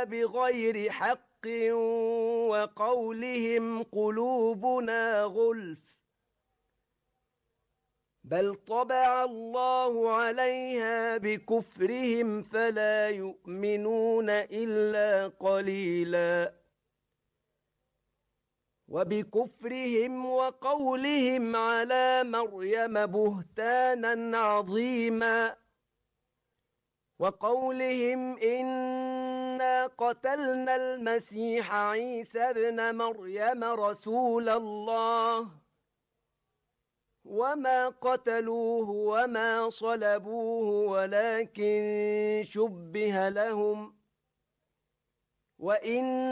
عليها بغير حق وقولهم قلوبنا غلف بل طبع الله عليها بكفرهم فلا يؤمنون إلا قليلا وبكفرهم وقولهم على مريم بهتانا عظيما وقولهم إنا قتلنا المسيح عيسى ابن مريم رسول الله وما قتلوه وما صلبوه ولكن شبه لهم وإن